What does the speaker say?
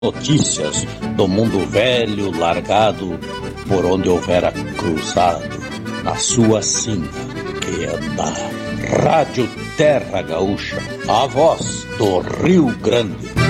notícias do mundo velho largado por onde houvera cruzado na sua sina que anda. Rádio Terra Gaúcha, a voz do Rio Grande.